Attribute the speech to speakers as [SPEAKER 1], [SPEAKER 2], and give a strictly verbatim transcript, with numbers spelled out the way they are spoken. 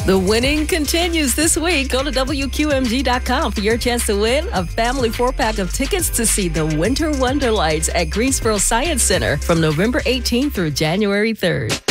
[SPEAKER 1] The winning continues this week. Go to W Q M G dot com for your chance to win a family four-pack of tickets to see the Winter Wonder Lights at Greensboro Science Center from November eighteenth through January third.